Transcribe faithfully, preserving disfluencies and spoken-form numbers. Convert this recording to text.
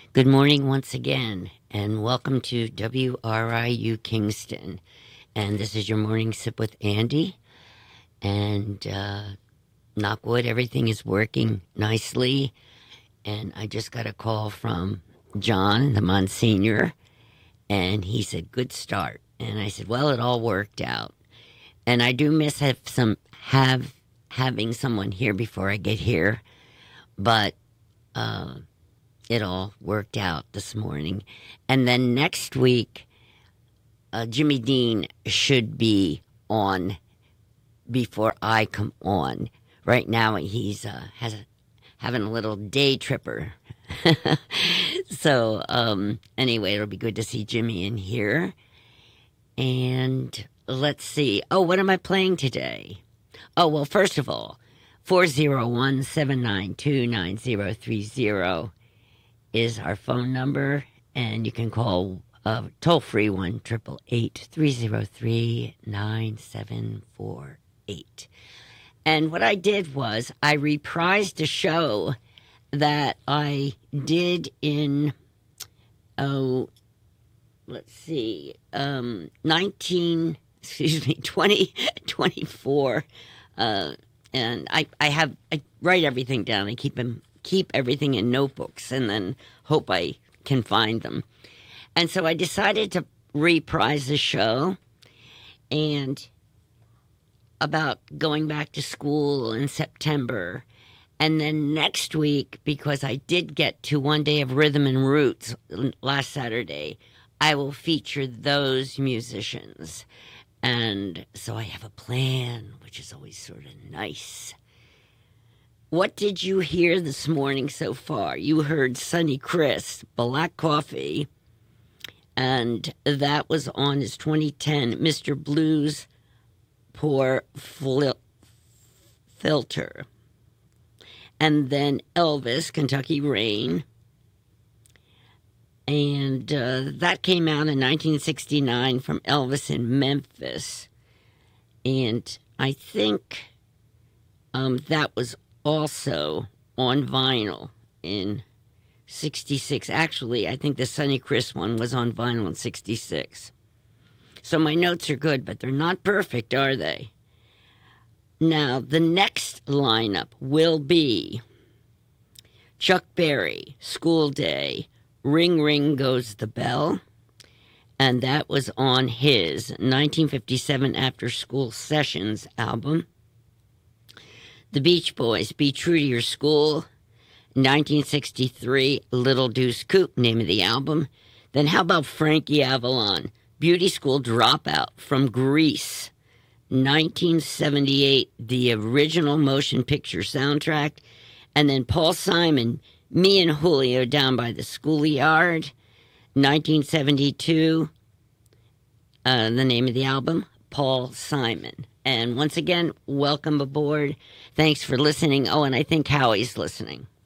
Good morning once again, and welcome to W R I U Kingston. And this is your morning sip with Andy. And uh, knock wood, everything is working nicely. And I just got a call from John, the Monsignor, and he said, "Good start." And I said, "Well, it all worked out." And I do miss have some have having someone here before I get here, but. Uh, It all worked out this morning. And then next week, uh, Jimmy Dean should be on before I come on. Right now, he's uh, has a, having a little day tripper. so, um, anyway, it'll be good to see Jimmy in here. And let's see. Oh, what am I playing today? Oh, well, first of all, four oh one, seven nine two, nine oh three oh is our phone number, and you can call uh, toll free one triple eight three zero three nine seven four eight. And what I did was I reprised a show that I did in oh let's see um nineteen excuse me twenty twenty-four, uh, and I I have I write everything down. I keep them. keep everything in notebooks and then hope I can find them. And so I decided to reprise the show and about going back to school in September. And then next week, because I did get to One Day of Rhythm and Roots last Saturday, I will feature those musicians. And so I have a plan, which is always sort of nice. What did you hear this morning so far? You heard Sonny Chris, Black Coffee, and that was on his twenty ten Mister Blues Pour Fil- Filter. And then Elvis, Kentucky Rain. And uh, that came out in nineteen sixty-nine from Elvis in Memphis. And I think um, that was also on vinyl in sixty-six. Actually, I think the Sonny Chris one was on vinyl in sixty-six. So my notes are good, but they're not perfect, are they? Now, the next lineup will be Chuck Berry, School Day, Ring Ring Goes the Bell, and that was on his nineteen fifty-seven After School Sessions album. The Beach Boys, Be True to Your School, nineteen sixty-three, Little Deuce Coupe, name of the album. Then how about Frankie Avalon, Beauty School Dropout from Grease, nineteen seventy-eight, the original motion picture soundtrack. And then Paul Simon, Me and Julio Down by the Schoolyard, nineteen seventy-two, uh, the name of the album, Paul Simon. And once again, welcome aboard. Thanks for listening. Oh, and I think Howie's listening.